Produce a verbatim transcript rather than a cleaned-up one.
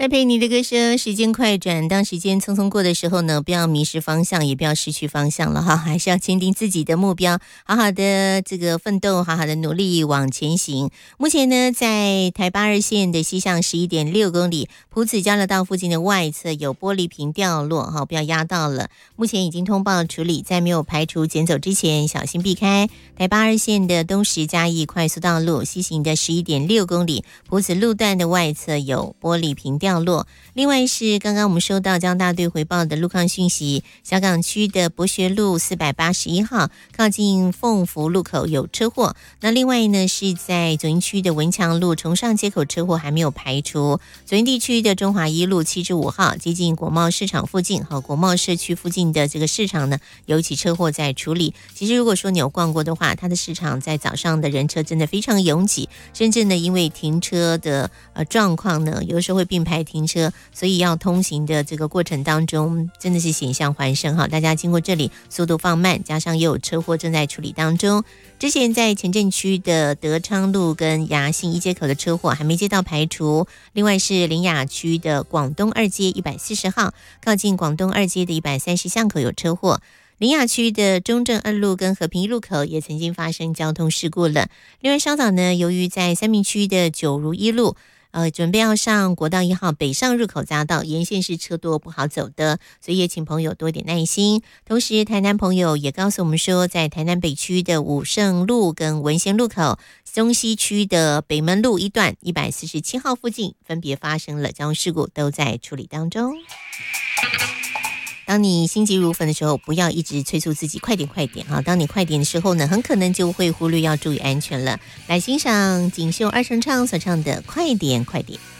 栽培你的歌声，时间快转，当时间匆匆过的时候呢，不要迷失方向，也不要失去方向了哈，还是要坚定自己的目标，好好的这个奋斗，好好的努力往前行。目前呢，在台八二线的西向十一点六公里，埔子交流道附近的外侧有玻璃瓶掉落哈，不要压到了。目前已经通报处理，在没有排除捡走之前，小心避开。台八二线的东石嘉义快速道路西行的十一点六公里，埔子路段的外侧有玻璃瓶掉落。另外是刚刚我们收到交通大队回报的路况讯息，小港区的博学路四百八十一号靠近凤福路口有车祸。那另外呢是在左营区的文强路崇上街口车祸还没有排除。左营地区的中华一路七至五号接近国贸市场附近和国贸社区附近的这个市场呢有一起车祸在处理。其实如果说你有逛过的话，它的市场在早上的人车真的非常拥挤，甚至呢因为停车的呃状况呢有的时候会并排停车，所以要通行的这个过程当中真的是险象环生哈，大家经过这里速度放慢，加上也有车祸正在处理当中。之前在前镇区的德昌路跟雅信一街口的车祸还没接到排除。另外是林雅区的广东二街一百四十号靠近广东二街的一百三十巷口有车祸。林雅区的中正二路跟和平一路口也曾经发生交通事故了。另外稍早呢，由于在三民区的九如一路呃，准备要上国道一号北上入口匝道，沿线是车多不好走的，所以也请朋友多一点耐心。同时台南朋友也告诉我们说，在台南北区的武圣路跟文贤路口，中西区的北门路一段一百四十七号附近分别发生了交通事故，都在处理当中。当你心急如焚的时候，不要一直催促自己快点快点哈。当你快点的时候呢，很可能就会忽略要注意安全了。来欣赏锦绣二重唱所唱的《快点快点》。